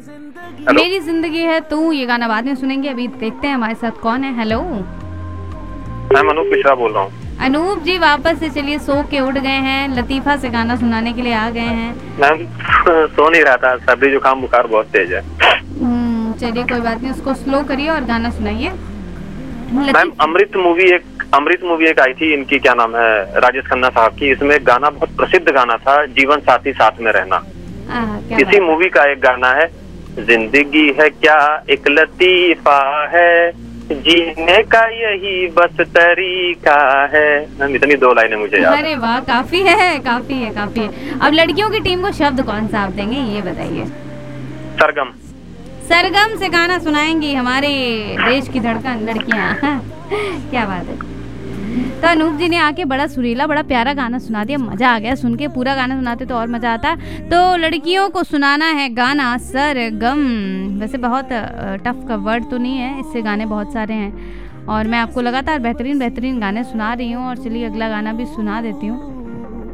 Hello. मेरी जिंदगी है तू, ये गाना बाद में सुनेंगे, अभी देखते हैं हमारे साथ कौन है। हेलो, मैं अनूप मिश्रा बोल रहा हूँ। अनूप जी वापस से चलिए, सो के उठ गए हैं, लतीफा से गाना सुनाने के लिए आ गए हैं। मैम सो नहीं रहा था, सर्दी जुकाम बुखार बहुत तेज है। चलिए कोई बात नहीं, उसको स्लो करिए और गाना सुनाइए। मैम अमृत मूवी एक आई थी, इनकी क्या नाम है, राजेश खन्ना साहब की। इसमें एक गाना बहुत प्रसिद्ध गाना था, जीवन साथी साथ में रहना। इसी मूवी का एक गाना है, जिंदगी है क्या एक लतीफा है, जीने का यही बस तरीका है। मैम इतनी 2 लाइनें मुझे याद है। अरे वाह, काफी है, काफी है, काफी है। अब लड़कियों की टीम को शब्द कौन सा आप देंगे, ये बताइए। सरगम। सरगम से गाना सुनाएंगी हमारे देश की धड़कन लड़कियां। क्या बात है। तो अनूप जी ने आके बड़ा सुरीला, बड़ा प्यारा गाना सुना दिया, मजा आ गया सुन के। पूरा गाना सुनाते तो और मजा आता। तो लड़कियों को सुनाना है गाना सरगम। वैसे बहुत टफ का वर्ड तो नहीं है, इससे गाने बहुत सारे हैं और मैं आपको लगातार बेहतरीन बेहतरीन गाने सुना रही हूँ। और चलिए अगला गाना भी सुना देती हूँ।